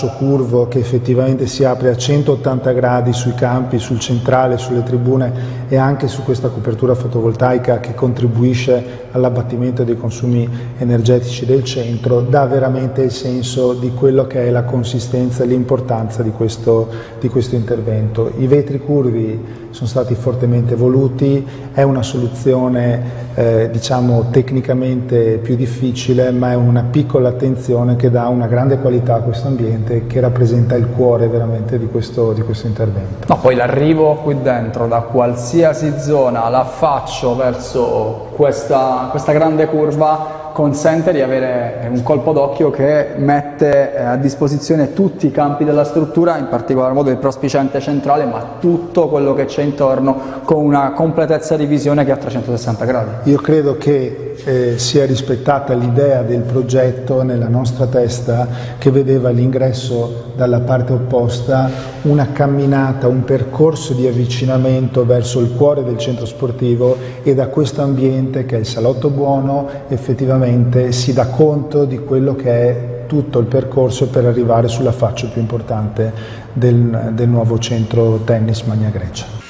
fascio curvo che effettivamente si apre a 180 gradi sui campi, sul centrale, sulle tribune e anche su questa copertura fotovoltaica che contribuisce all'abbattimento dei consumi energetici del centro, dà veramente il senso di quello che è la consistenza e l'importanza di questo intervento. I vetri curvi sono stati fortemente voluti, è una soluzione diciamo tecnicamente più difficile, ma è una piccola attenzione che dà una grande qualità a questo ambiente e che rappresenta il cuore veramente di questo intervento. No, poi l'arrivo qui dentro da qualsiasi zona, l'affaccio verso questa grande curva consente di avere un colpo d'occhio che mette a disposizione tutti i campi della struttura, in particolar modo il prospiciente centrale, ma tutto quello che c'è intorno, con una completezza di visione che è a 360 gradi. Io credo che sia rispettata l'idea del progetto nella nostra testa, che vedeva l'ingresso dalla parte opposta, una camminata, un percorso di avvicinamento verso il cuore del centro sportivo, e da questo ambiente che è il Salotto Buono effettivamente si dà conto di quello che è tutto il percorso per arrivare sull'affaccio più importante del nuovo centro tennis Magna Grecia.